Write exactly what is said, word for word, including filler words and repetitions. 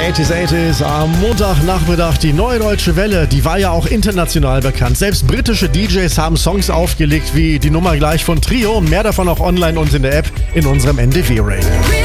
achtziger achtziger am Montagnachmittag. Die Neue Deutsche Welle, die war ja auch international bekannt. Selbst britische D Js haben Songs aufgelegt wie die Nummer gleich von Trio. Mehr davon auch online und in der App in unserem N D W-Radio.